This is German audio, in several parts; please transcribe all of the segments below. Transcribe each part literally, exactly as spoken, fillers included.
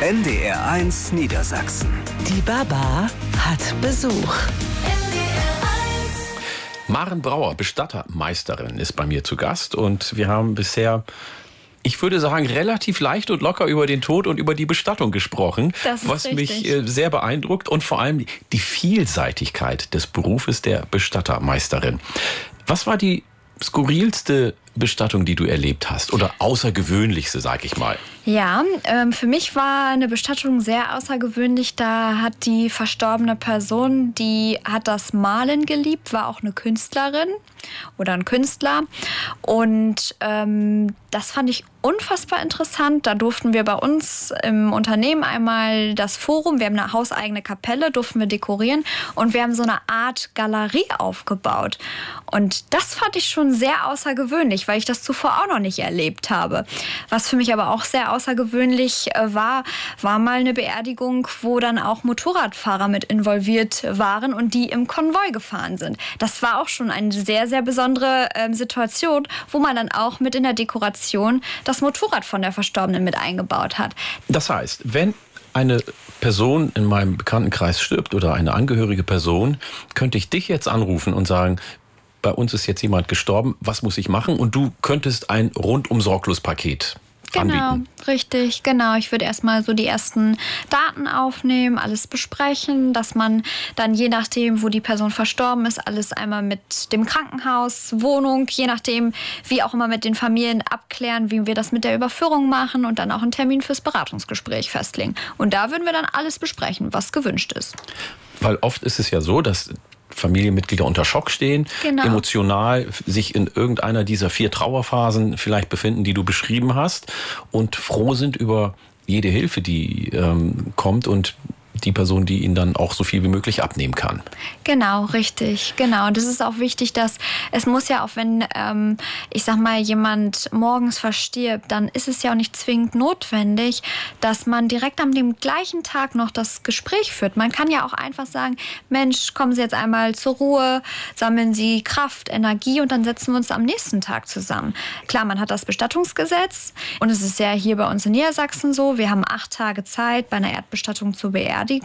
N D R eins Niedersachsen. Die Baba hat Besuch. Maren Brauer, Bestattermeisterin, ist bei mir zu Gast. Und wir haben bisher, ich würde sagen, relativ leicht und locker über den Tod und über die Bestattung gesprochen. Das ist was richtig. mich äh, sehr beeindruckt. Und vor allem die Vielseitigkeit des Berufes der Bestattermeisterin. Was war die skurrilste Bestattung, die du erlebt hast? Oder außergewöhnlichste, sag ich mal? Ja, ähm, für mich war eine Bestattung sehr außergewöhnlich. Da hat die verstorbene Person, die hat das Malen geliebt, war auch eine Künstlerin oder ein Künstler. Und ähm, das fand ich unfassbar interessant. Da durften wir bei uns im Unternehmen einmal das Forum, wir haben eine hauseigene Kapelle, durften wir dekorieren. Und wir haben so eine Art Galerie aufgebaut. Und das fand ich schon sehr außergewöhnlich, weil ich das zuvor auch noch nicht erlebt habe. Was für mich aber auch sehr außergewöhnlich war, war mal eine Beerdigung, wo dann auch Motorradfahrer mit involviert waren und die im Konvoi gefahren sind. Das war auch schon eine sehr, sehr besondere äh, Situation, wo man dann auch mit in der Dekoration das Motorrad von der Verstorbenen mit eingebaut hat. Das heißt, wenn eine Person in meinem Bekanntenkreis stirbt oder eine angehörige Person, könnte ich dich jetzt anrufen und sagen, bei uns ist jetzt jemand gestorben, was muss ich machen? Und du könntest ein Rundum-Sorglos-Paket Genau, anbieten. richtig, genau. Ich würde erstmal so die ersten Daten aufnehmen, alles besprechen, dass man dann je nachdem, wo die Person verstorben ist, alles einmal mit dem Krankenhaus, Wohnung, je nachdem, wie auch immer mit den Familien abklären, wie wir das mit der Überführung machen und dann auch einen Termin fürs Beratungsgespräch festlegen. Und da würden wir dann alles besprechen, was gewünscht ist. Weil oft ist es ja so, dass Familienmitglieder unter Schock stehen, genau. emotional sich in irgendeiner dieser vier Trauerphasen vielleicht befinden, die du beschrieben hast, und froh sind über jede Hilfe, die ähm, kommt und die Person, die ihn dann auch so viel wie möglich abnehmen kann. Genau, richtig, genau. Und es ist auch wichtig, dass es muss ja auch, wenn, ähm, ich sag mal, jemand morgens verstirbt, dann ist es ja auch nicht zwingend notwendig, dass man direkt am dem gleichen Tag noch das Gespräch führt. Man kann ja auch einfach sagen, Mensch, kommen Sie jetzt einmal zur Ruhe, sammeln Sie Kraft, Energie und dann setzen wir uns am nächsten Tag zusammen. Klar, man hat das Bestattungsgesetz und es ist ja hier bei uns in Niedersachsen so, wir haben acht Tage Zeit, bei einer Erdbestattung zu beerdigen.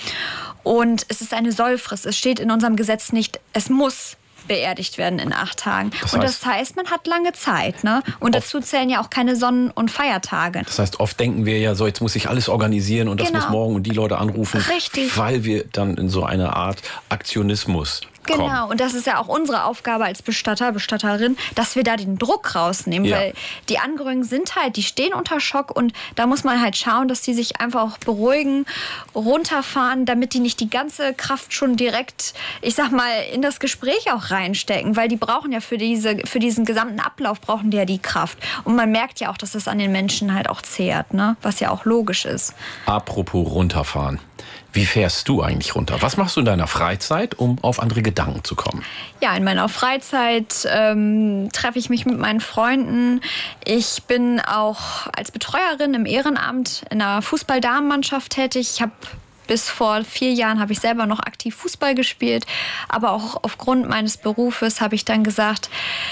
Und es ist eine Sollfrist. Es steht in unserem Gesetz nicht, es muss beerdigt werden in acht Tagen. Das heißt, und das heißt, man hat lange Zeit. Ne? Und dazu zählen ja auch keine Sonnen- und Feiertage. Das heißt, oft denken wir ja so, jetzt muss ich alles organisieren und das genau. muss morgen und die Leute anrufen. Richtig. Weil wir dann in so eine Art Aktionismus kommen. Genau, und das ist ja auch unsere Aufgabe als Bestatter, Bestatterin, dass wir da den Druck rausnehmen, ja. weil die Angehörigen sind halt, die stehen unter Schock und da muss man halt schauen, dass die sich einfach auch beruhigen, runterfahren, damit die nicht die ganze Kraft schon direkt, ich sag mal, in das Gespräch auch reinstecken, weil die brauchen ja für diese, für diesen gesamten Ablauf brauchen die ja die Kraft. Und man merkt ja auch, dass das an den Menschen halt auch zehrt, ne? Was ja auch logisch ist. Apropos runterfahren. Wie fährst du eigentlich runter? Was machst du in deiner Freizeit, um auf andere Gedanken zu kommen? Ja, in meiner Freizeit ähm, treffe ich mich mit meinen Freunden. Ich bin auch als Betreuerin im Ehrenamt in einer Fußball-Damenmannschaft tätig. Ich habe bis vor vier Jahren habe ich selber noch aktiv Fußball gespielt. Aber auch aufgrund meines Berufes habe ich dann gesagt,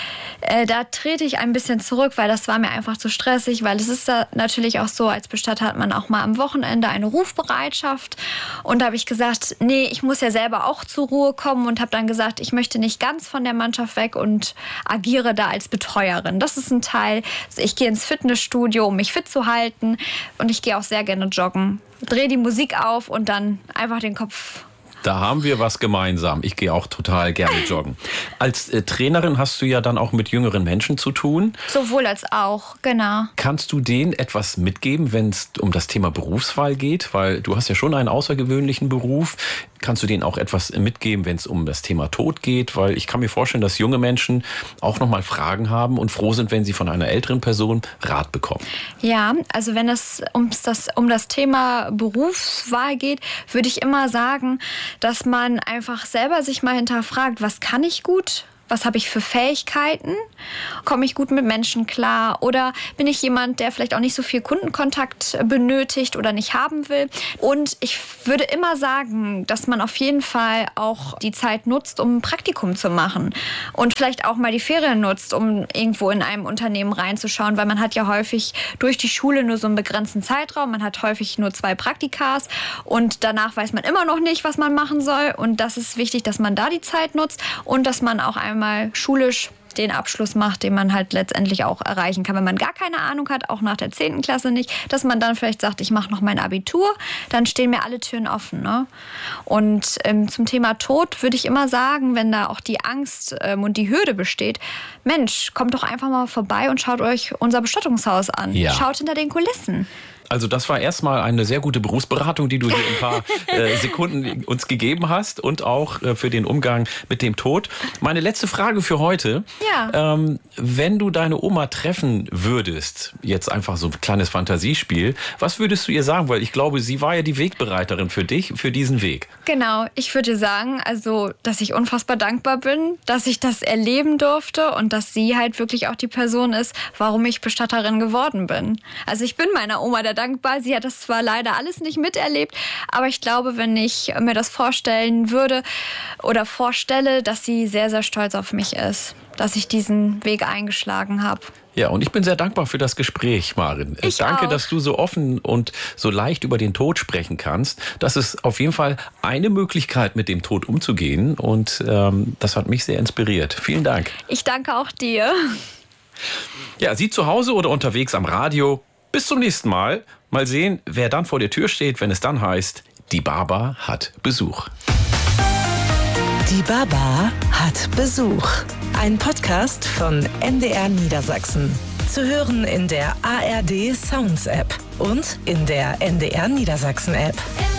Äh, da trete ich ein bisschen zurück, weil das war mir einfach zu stressig, weil es ist da natürlich auch so, als Bestatter hat man auch mal am Wochenende eine Rufbereitschaft und da habe ich gesagt, nee, ich muss ja selber auch zur Ruhe kommen und habe dann gesagt, ich möchte nicht ganz von der Mannschaft weg und agiere da als Betreuerin. Das ist ein Teil, ich gehe ins Fitnessstudio, um mich fit zu halten und ich gehe auch sehr gerne joggen, drehe die Musik auf und dann einfach den Kopf. Da haben wir was gemeinsam. Ich gehe auch total gerne joggen. Als äh, Trainerin hast du ja dann auch mit jüngeren Menschen zu tun. Sowohl als auch, genau. Kannst du denen etwas mitgeben, wenn es um das Thema Berufswahl geht? Weil du hast ja schon einen außergewöhnlichen Beruf. Kannst du denen auch etwas mitgeben, wenn es um das Thema Tod geht? Weil ich kann mir vorstellen, dass junge Menschen auch noch mal Fragen haben und froh sind, wenn sie von einer älteren Person Rat bekommen. Ja, also wenn es ums das, um das Thema Berufswahl geht, würde ich immer sagen, dass man einfach selber sich mal hinterfragt, was kann ich gut? Was habe ich für Fähigkeiten? Komme ich gut mit Menschen klar? Oder bin ich jemand, der vielleicht auch nicht so viel Kundenkontakt benötigt oder nicht haben will? Und ich würde immer sagen, dass man auf jeden Fall auch die Zeit nutzt, um ein Praktikum zu machen. Und vielleicht auch mal die Ferien nutzt, um irgendwo in einem Unternehmen reinzuschauen. Weil man hat ja häufig durch die Schule nur so einen begrenzten Zeitraum. Man hat häufig nur zwei Praktikas. Und danach weiß man immer noch nicht, was man machen soll. Und das ist wichtig, dass man da die Zeit nutzt und dass man auch einmal mal schulisch den Abschluss macht, den man halt letztendlich auch erreichen kann. Wenn man gar keine Ahnung hat, auch nach der zehnten Klasse nicht, dass man dann vielleicht sagt, ich mache noch mein Abitur, dann stehen mir alle Türen offen. Ne? Und ähm, zum Thema Tod würde ich immer sagen, wenn da auch die Angst ähm, und die Hürde besteht, Mensch, kommt doch einfach mal vorbei und schaut euch unser Bestattungshaus an. Ja. Schaut hinter den Kulissen. Also das war erstmal eine sehr gute Berufsberatung, die du hier ein paar äh, Sekunden uns gegeben hast und auch äh, für den Umgang mit dem Tod. Meine letzte Frage für heute. Ja. Ähm, wenn du deine Oma treffen würdest, jetzt einfach so ein kleines Fantasiespiel, was würdest du ihr sagen? Weil ich glaube, sie war ja die Wegbereiterin für dich, für diesen Weg. Genau, ich würde sagen, also, dass ich unfassbar dankbar bin, dass ich das erleben durfte und dass sie halt wirklich auch die Person ist, warum ich Bestatterin geworden bin. Also ich bin meiner Oma der dankbar. Sie hat das zwar leider alles nicht miterlebt, aber ich glaube, wenn ich mir das vorstellen würde oder vorstelle, dass sie sehr, sehr stolz auf mich ist, dass ich diesen Weg eingeschlagen habe. Ja, und ich bin sehr dankbar für das Gespräch, Maren. Ich Danke, auch. dass du so offen und so leicht über den Tod sprechen kannst. Das ist auf jeden Fall eine Möglichkeit, mit dem Tod umzugehen. Und ähm, das hat mich sehr inspiriert. Vielen Dank. Ich danke auch dir. Ja, Sie zu Hause oder unterwegs am Radio. Bis zum nächsten Mal. Mal sehen, wer dann vor der Tür steht, wenn es dann heißt, die Baba hat Besuch. Die Baba hat Besuch. Ein Podcast von N D R Niedersachsen. Zu hören in der A R D Sounds App und in der N D R Niedersachsen App.